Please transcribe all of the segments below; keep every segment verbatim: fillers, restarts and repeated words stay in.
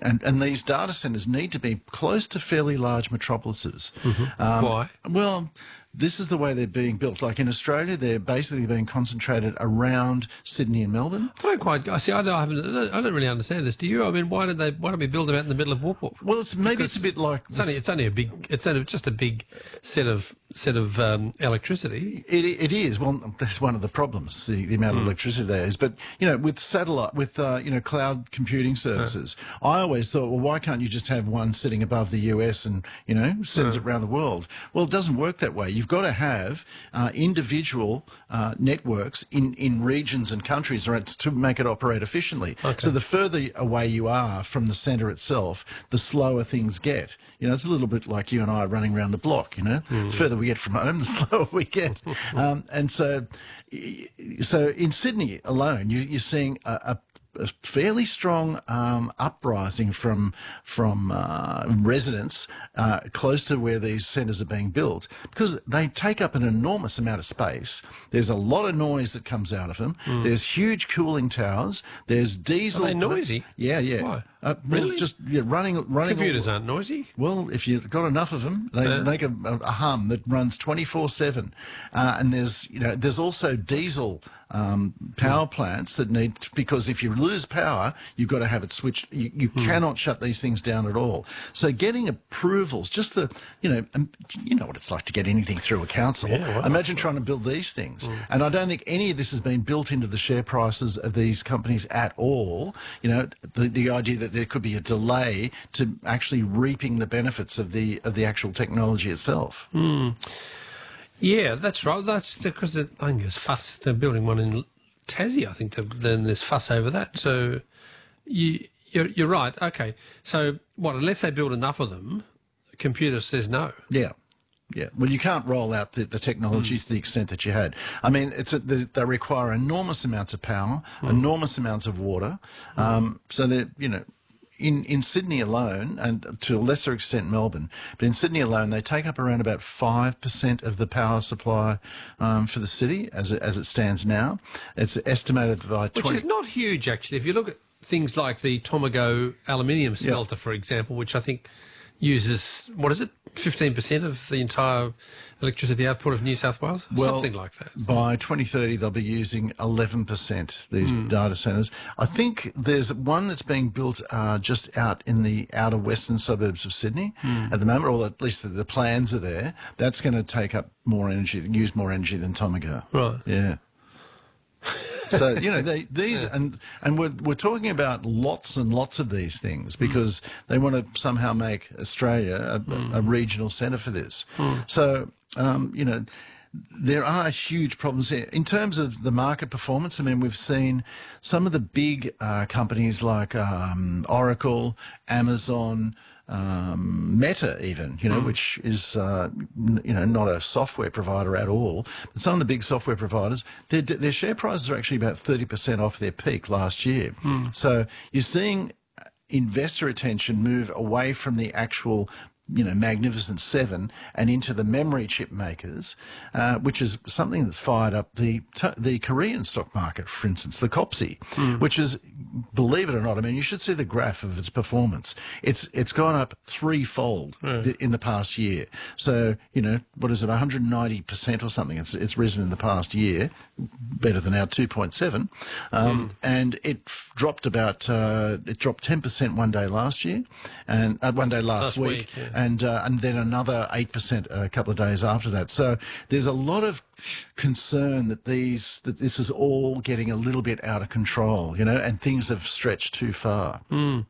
and, and these data centres need to be close to fairly large metropolises. Mm-hmm. Um, Why? Well, this is the way they're being built. Like in Australia, they're basically being concentrated around Sydney and Melbourne. I don't quite. I see. I don't, I, haven't, I don't really understand this. Do you? I mean, why did they? Why don't we build them out in the middle of Whoop Whoop? Well, it's maybe Because it's a bit like It's only. It's only a big. It's only just a big set of set of um, electricity. It, it is. Well, that's one of the problems, the, the amount of electricity there is. But, you know, with satellite, with, uh, you know, cloud computing services, I always thought, well, why can't you just have one sitting above the U S and, you know, sends it around the world? Well, it doesn't work that way. You've got to have uh, individual uh, networks in, in regions and countries to make it operate efficiently. Okay. So the further away you are from the centre itself, the slower things get. You know, it's a little bit like you and I running around the block, you know. The further we get from home, the slower we get. um, and so, so in Sydney alone, you, you're seeing a, a a fairly strong um, uprising from from uh, residents uh, close to where these centres are being built, because they take up an enormous amount of space. There's a lot of noise that comes out of them. Mm. There's huge cooling towers. There's diesel. Are they noisy? Yeah, yeah. Why? Uh, well, Really? Just yeah, running, running. Computers all, aren't noisy. Well, if you've got enough of them, they Yeah. make a, a, a hum that runs twenty-four seven. Uh, and there's, you know, there's also diesel um, power plants that need, because if you lose power, you've got to have it switched. You, you Hmm. cannot shut these things down at all. So getting approvals, just the, you know, um, you know what it's like to get anything through a council. Yeah, well, Imagine trying to build these things. Hmm. And I don't think any of this has been built into the share prices of these companies at all. You know, the, the idea that there could be a delay to actually reaping the benefits of the of the actual technology itself. Yeah, that's right. That's because I think there's fuss. They're building one in Tassie. I think. Then there's fuss over that. So you you're, you're right. Okay. So what? Unless they build enough of them, the computer says no. Yeah. Yeah, well, you can't roll out the, the technology mm. to the extent that you had. I mean, it's a, they, they require enormous amounts of power, mm. enormous amounts of water. Mm. Um, so that, you know, in in Sydney alone, and to a lesser extent Melbourne, but in Sydney alone, they take up around about five percent of the power supply um, for the city as it, as it stands now. It's estimated by which twenty. Is not huge actually. If you look at things like the Tomago aluminium smelter, yep. for example, which I think uses, what is it, fifteen percent of the entire electricity output of New South Wales? Well, something like that. By twenty thirty, they'll be using eleven percent, these mm. data centres. I think there's one that's being built uh, just out in the outer western suburbs of Sydney mm. at the moment, or at least the, the plans are there. That's going to take up more energy, use more energy than Tomago. Right. Yeah. So, you know, they, these, yeah. and and we're, we're talking about lots and lots of these things because mm. they want to somehow make Australia a, mm. a regional centre for this. Mm. So, um, you know, there are huge problems here. In terms of the market performance, I mean, we've seen some of the big uh, companies like um, Oracle, Amazon, um, Meta even, you know, mm. which is, uh, you know, not a software provider at all. But some of the big software providers, their, their share prices are actually about thirty percent off their peak last year. Mm. So you're seeing investor attention move away from the actual, you know, Magnificent Seven and into the memory chip makers, uh, which is something that's fired up the the Korean stock market, for instance, the K O P S I, mm. which is, believe it or not, I mean, you should see the graph of its performance. It's it's gone up threefold yeah. th in the past year. So, you know, what is it, one hundred ninety percent or something? It's it's risen in the past year, better than our two point seven, um, mm. and it dropped about uh, it dropped ten percent one day last year, and uh, one day last, last week. week yeah. And uh, and then another eight percent a couple of days after that. So there's a lot of concern that these that this is all getting a little bit out of control, you know, and things have stretched too far. Mm.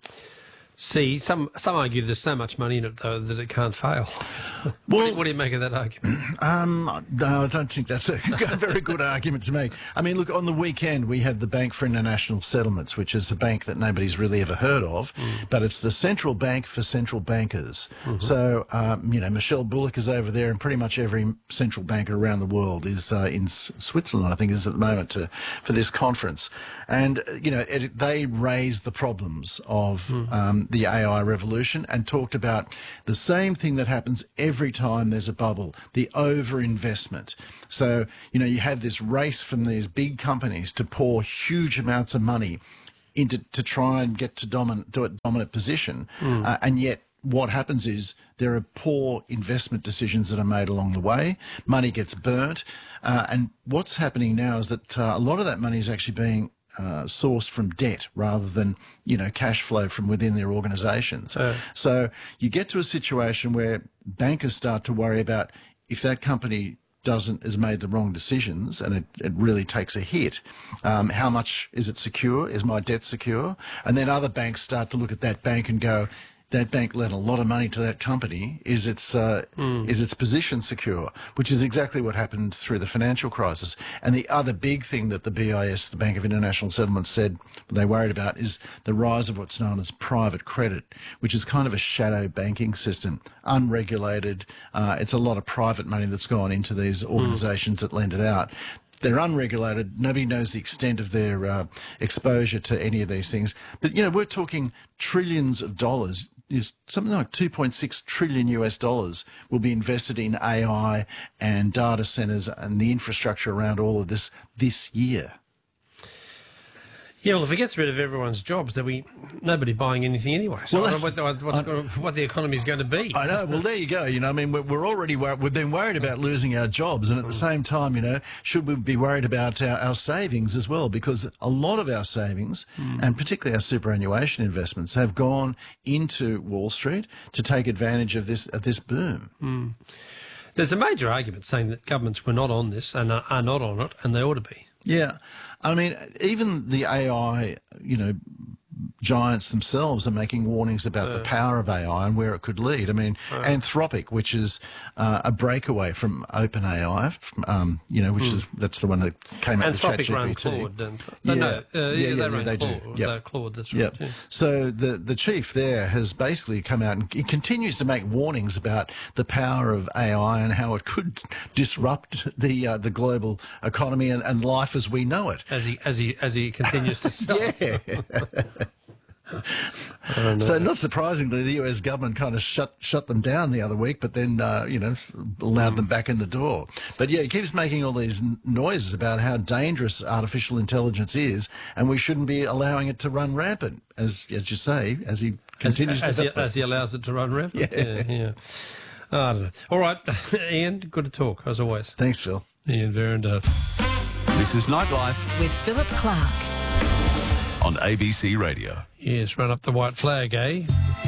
See, some some argue there's so much money in it though that it can't fail. Well, what, do you, what do you make of that argument? Um, no, I don't think that's a very good argument to make. I mean, look, on the weekend we had the Bank for International Settlements, which is a bank that nobody's really ever heard of, mm. but it's the central bank for central bankers. Mm-hmm. So, um, you know, Michelle Bullock is over there, and pretty much every central banker around the world is uh, in S Switzerland, I think, is at the moment to, for this conference. And, uh, you know, it, they raised the problems of mm. um, the A I revolution and talked about the same thing that happens every time there's a bubble, the overinvestment. So, you know, you have this race from these big companies to pour huge amounts of money into to try and get to dominant to a dominant position, Mm. uh, and yet. What happens is there are poor investment decisions that are made along the way. Money gets burnt. Uh, and what's happening now is that uh, a lot of that money is actually being uh, sourced from debt rather than, you know, cash flow from within their organisations. Uh. So you get to a situation where bankers start to worry about if that company doesn't has made the wrong decisions and it, it really takes a hit, um, how much is it secure? Is my debt secure? And then other banks start to look at that bank and go, that bank lent a lot of money to that company. Is its uh, mm. is its position secure? Which is exactly what happened through the financial crisis. And the other big thing that the B I S, the Bank of International Settlements, said they worried about is the rise of what's known as private credit, which is kind of a shadow banking system, unregulated. Uh, it's a lot of private money that's gone into these organisations mm. that lend it out. They're unregulated. Nobody knows the extent of their uh, exposure to any of these things. But, you know, we're talking trillions of dollars. Is something like two point six trillion U S dollars will be invested in A I and data centres and the infrastructure around all of this this year. Yeah, well, if it gets rid of everyone's jobs, there'll be nobody buying anything anyway. So well, I don't know what, what's I, going to, what the economy is going to be. I know. Well, there you go. You know, I mean, we're, we're already wor- we've been worried about losing our jobs, and at the same time, you know, should we be worried about our, our savings as well? Because a lot of our savings, mm. and particularly our superannuation investments, have gone into Wall Street to take advantage of this of this boom. Mm. There's a major argument saying that governments were not on this and are, are not on it, and they ought to be. Yeah. I mean, even the A I, you know, giants themselves are making warnings about uh, the power of A I and where it could lead. I mean, uh, Anthropic, which is uh, a breakaway from OpenAI, um, you know, which mm. is that's the one that came out with ChatGPT. Anthropic run Claude. And, no, yeah. no, uh, yeah, yeah, they yeah, run they Claude. Do. Yep. Uh, Claude, that's right. Yep. Yeah. So the the chief there has basically come out and he continues to make warnings about the power of A I and how it could disrupt the uh, the global economy and, and life as we know it. As he as he as he continues to sell. Yeah. So not surprisingly, the U S government kind of shut shut them down the other week, but then, uh, you know, allowed them back in the door. But, yeah, he keeps making all these noises about how dangerous artificial intelligence is, and we shouldn't be allowing it to run rampant, as as you say, as he continues as, to... As he, as he allows it to run rampant? Yeah. Yeah, yeah. Oh, I don't know. All right, Ian, good to talk, as always. Thanks, Phil. Ian Verender. This is Nightlife with Philip Clark on A B C Radio. Yes, run up the white flag, eh?